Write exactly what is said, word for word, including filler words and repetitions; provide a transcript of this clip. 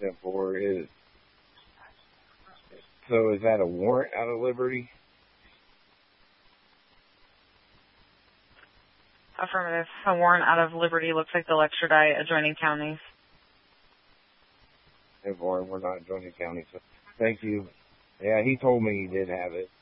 ten four is. So is that a warrant out of Liberty? Affirmative. A warrant out of Liberty. Looks like they'll extradite adjoining counties. ten four, we're not adjoining counties. So thank you. Yeah, he told me he did have it.